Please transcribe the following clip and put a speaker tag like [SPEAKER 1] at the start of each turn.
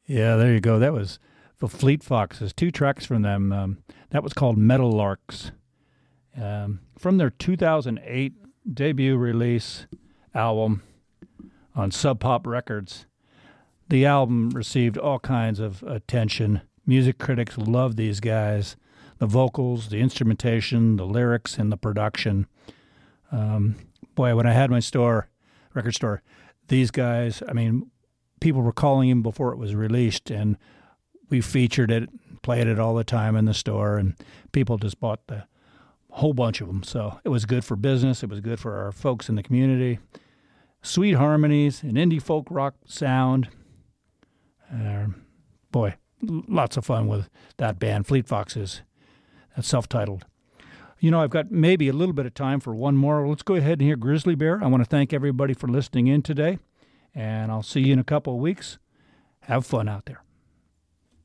[SPEAKER 1] Yeah, there you go. That was the Fleet Foxes. Two tracks from them. That was called Metal Larks. From their 2008 debut release album on Sub Pop Records. The album received all kinds of attention. Music critics loved these guys. The vocals, the instrumentation, the lyrics, and the production. Boy, when I had my record store, these guys, I mean, people were calling him before it was released, and we featured it, played it all the time in the store, and people just bought the whole bunch of them. So it was good for business. It was good for our folks in the community. Sweet harmonies, an indie folk rock sound. Boy, lots of fun with that band, Fleet Foxes. That's self-titled. You know, I've got maybe a little bit of time for one more. Let's go ahead and hear Grizzly Bear. I want to thank everybody for listening in today, and I'll see you in a couple of weeks. Have fun out there.